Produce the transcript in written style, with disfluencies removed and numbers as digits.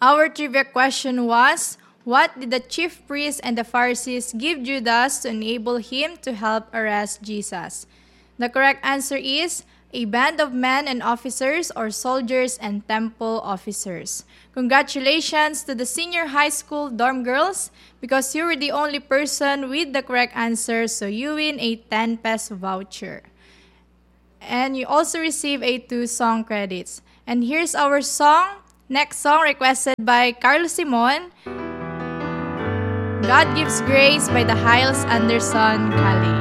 Our trivia question was, what did the chief priests and the Pharisees give Judas to enable him to help arrest Jesus? The correct answer is a band of men and officers or soldiers and temple officers. Congratulations to the senior high school dorm girls because you were the only person with the correct answer, so you win a 10 peso voucher. And you also receive a 2 song credits. And here's our next song requested by Carlos Simon, God Gives Grace by the Hiles Anderson Cali.